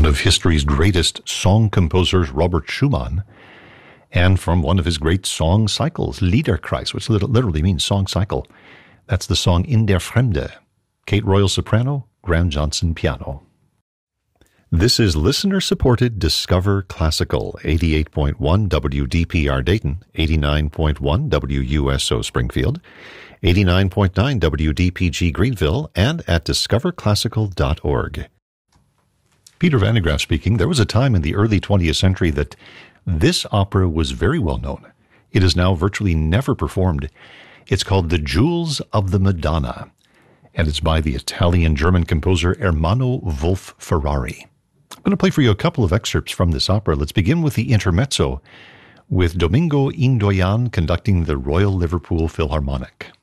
one of history's greatest song composers, Robert Schumann, and from one of his great song cycles, Liederkreis, which literally means song cycle. That's the song In der Fremde. Kate Royal soprano, Graham Johnson piano. This is listener-supported Discover Classical, 88.1 WDPR Dayton, 89.1 WUSO Springfield, 89.9 WDPG Greenville, and at discoverclassical.org. Peter Van de Graaff speaking. There was a time in the early 20th century that this opera was very well known. It is now virtually never performed. It's called The Jewels of the Madonna, and it's by the Italian-German composer Ermanno Wolf Ferrari. I'm going to play for you a couple of excerpts from this opera. Let's begin with the intermezzo, with Domingo Indoyan conducting the Royal Liverpool Philharmonic.